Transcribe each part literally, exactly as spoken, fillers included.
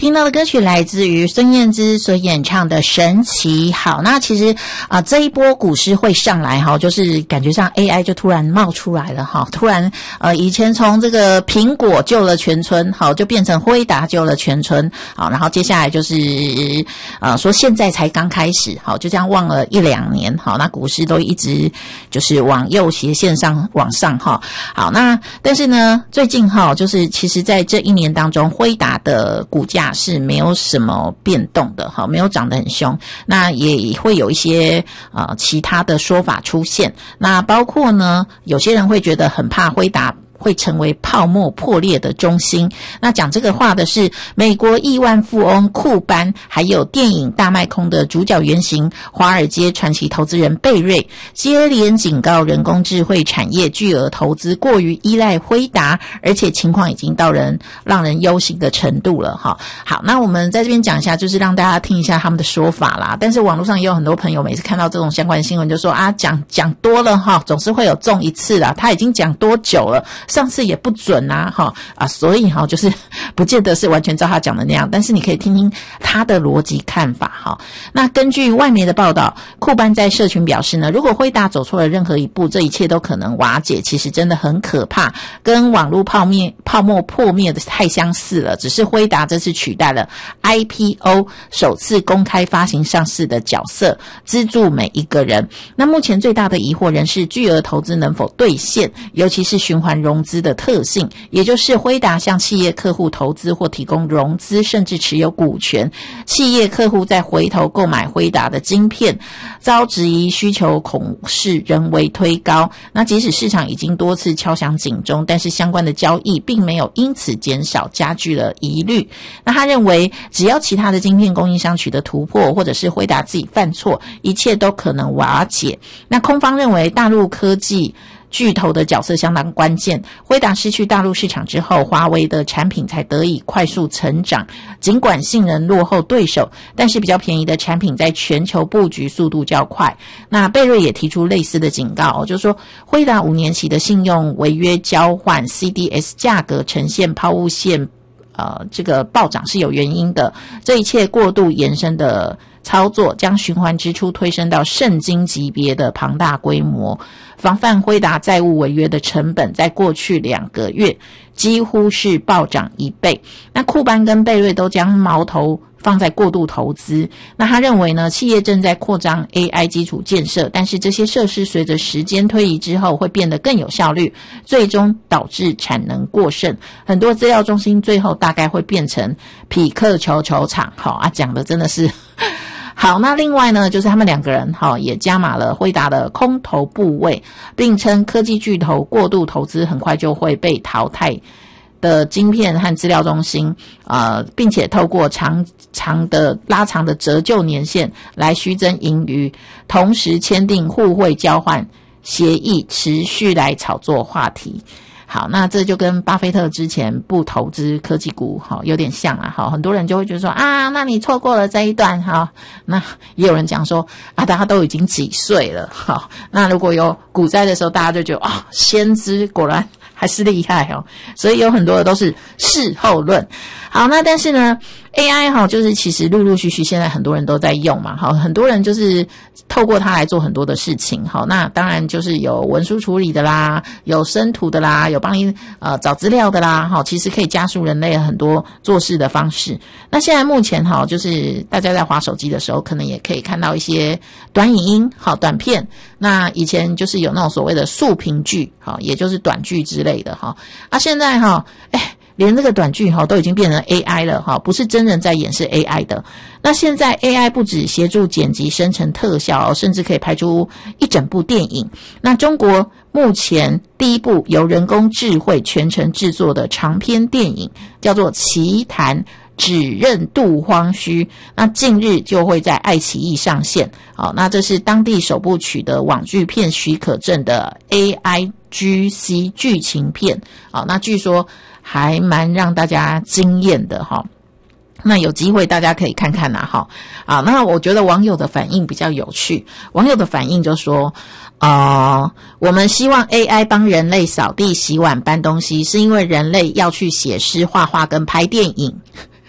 听到的歌曲来自于孙燕姿所演唱的《神奇》。好，那其实啊、呃，这一波股市会上来哈，就是感觉上 A I 就突然冒出来了哈，突然呃，以前从这个苹果救了全村，好，就变成辉达救了全村，好，然后接下来就是呃说现在才刚开始，好，就这样望了一两年，好，那股市都一直就是往右斜线上往上哈，好，那但是呢，最近哈，就是其实在这一年当中，辉达的股价是没有什么变动的，好，没有涨得很凶。那也会有一些呃其他的说法出现。那包括呢，有些人会觉得很怕辉达会成为泡沫破裂的中心。那讲这个话的是美国亿万富翁库班，还有电影大卖空的主角原型华尔街传奇投资人贝瑞，接连警告人工智慧产业巨额投资过于依赖辉达，而且情况已经到人让人忧心的程度了哈。好，那我们在这边讲一下，就是让大家听一下他们的说法啦。但是网络上也有很多朋友每次看到这种相关的新闻就说啊，讲讲多了哈，总是会有中一次啦，他已经讲多久了，上次也不准啊哈啊，所以哈就是不见得是完全照他讲的那样，但是你可以听听他的逻辑看法哈。那根据外媒的报道，库班在社群表示呢，如果辉达走错了任何一步，这一切都可能瓦解，其实真的很可怕，跟网络泡灭泡沫破灭的太相似了，只是辉达这次取代了 I P O 首次公开发行上市的角色，资助每一个人。那目前最大的疑惑仍是巨额投资能否兑现，尤其是循环融资的特性，也就是辉达向企业客户投资或提供融资，甚至持有股权，企业客户再回头购买辉达的晶片，遭质疑需求恐势人为推高。那即使市场已经多次敲响警钟，但是相关的交易并没有因此减少，加剧了疑虑。那他认为只要其他的晶片供应商取得突破，或者是辉达自己犯错，一切都可能瓦解。那空方认为大陆科技巨头的角色相当关键，辉达失去大陆市场之后，华为的产品才得以快速成长，尽管性能落后对手，但是比较便宜的产品在全球布局速度较快。那贝瑞也提出类似的警告，就是说辉达五年期的信用违约交换 C D S 价格呈现抛物线呃，这个暴涨是有原因的，这一切过度延伸的操作将循环支出推升到圣经级别的庞大规模，防范辉达债务违约的成本在过去两个月几乎是暴涨一倍。那库班跟贝瑞都将矛头放在过度投资，那他认为呢，企业正在扩张 A I 基础建设，但是这些设施随着时间推移之后会变得更有效率，最终导致产能过剩，很多资料中心最后大概会变成匹克球球场。好啊，讲的真的是好。那另外呢，就是他们两个人好也加码了辉达的空头部位，并称科技巨头过度投资很快就会被淘汰的晶片和资料中心，呃，并且透过长长的拉长的折旧年限来虚增盈余，同时签订互惠交换协议，持续来炒作话题。好，那这就跟巴菲特之前不投资科技股好有点像啊。好，很多人就会觉得说啊，那你错过了这一段。好，那也有人讲说啊，大家都已经几岁了。好，那如果有股灾的时候，大家就觉得啊、哦，先知果然还是厉害哦。所以有很多的都是事后论。好，那但是呢 A I 哈，就是其实陆陆续续现在很多人都在用嘛，好，很多人就是透过它来做很多的事情，好，那当然就是有文书处理的啦，有生图的啦，有帮你呃找资料的啦，好，其实可以加速人类很多做事的方式。那现在目前哈，就是大家在滑手机的时候，可能也可以看到一些短影音，好，短片。那以前就是有那种所谓的速评剧，好，也就是短剧之类的哈。啊，现在哈，哎。连这个短剧哈都已经变成 A I 了哈，不是真人在演，是 A I 的。那现在 A I 不只协助剪辑生成特效，甚至可以拍出一整部电影。那中国目前第一部由人工智慧全程制作的长篇电影叫做《奇谈只认杜荒虚》，那近日就会在爱奇艺上线。好，那这是当地首部取得网剧片许可证的 A I G C 剧情片。好，那据说还蛮让大家惊艳的哈，那有机会大家可以看看啦哈。啊，那我觉得网友的反应比较有趣，网友的反应就说，呃，我们希望 A I 帮人类扫地、洗碗、搬东西，是因为人类要去写诗、画画跟拍电影。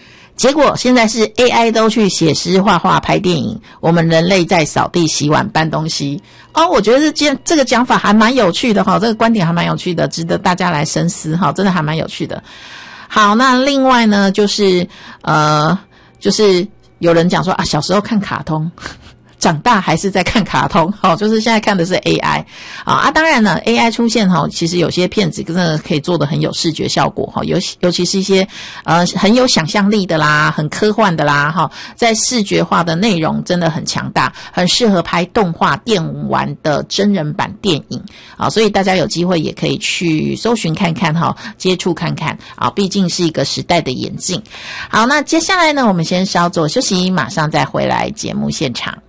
结果现在是 A I 都去写诗、画画、拍电影，我们人类在扫地、洗碗、搬东西。哦，我觉得这这个讲法还蛮有趣的哈，这个观点还蛮有趣的，值得大家来深思哈，真的还蛮有趣的。好，那另外呢，就是呃，就是有人讲说啊，小时候看卡通。长大还是在看卡通，哦，就是现在看的是 A I 啊啊，当然了 ，A I 出现哈，其实有些片子真的可以做得很有视觉效果哈，尤尤其是一些呃很有想象力的啦，很科幻的啦哈，在视觉化的内容真的很强大，很适合拍动画、电玩的真人版电影啊，所以大家有机会也可以去搜寻看看哈，接触看看啊，毕竟是一个时代的演进。好，那接下来呢，我们先稍作休息，马上再回来节目现场。